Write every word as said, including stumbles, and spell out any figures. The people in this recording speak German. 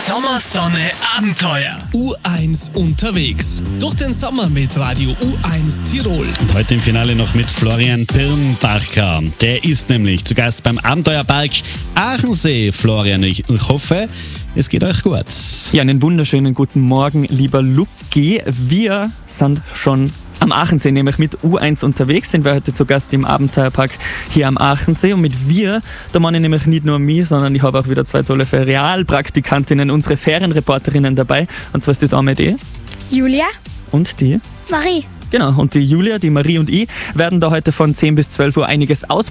Sommer, Sonne, Abenteuer. U eins unterwegs. Durch den Sommer mit Radio U eins Tirol. Und heute im Finale noch mit Florian Birnbacher. Der ist nämlich zu Gast beim Abenteuerpark Aachensee. Florian, ich, ich hoffe, es geht euch gut. Ja, einen wunderschönen guten Morgen, lieber Luki. Wir sind schon am Aachensee, nämlich mit U eins unterwegs, sind wir heute zu Gast im Abenteuerpark hier am Aachensee. Und mit wir, da meine ich nämlich nicht nur mich, sondern ich habe auch wieder zwei tolle Ferialpraktikantinnen, unsere Ferienreporterinnen dabei. Und zwar ist das einmal die Julia und die Marie. Genau, und die Julia, die Marie und ich werden da heute von zehn bis zwölf Uhr einiges ausprobieren.